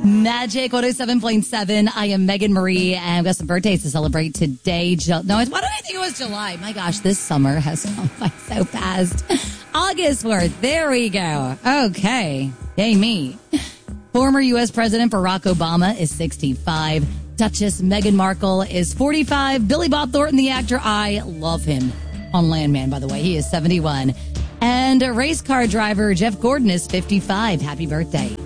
Magic 107.7. I am Megan Marie, and I've got some birthdays to celebrate today. Why did I think it was July? My gosh, this summer has gone by so fast. August 4th. There we go. Okay. Yay, me. Former U.S. President Barack Obama is 65. Duchess Meghan Markle is 45. Billy Bob Thornton, the actor, I love him. On Landman, by the way. He is 71. And race car driver Jeff Gordon is 55. Happy birthday.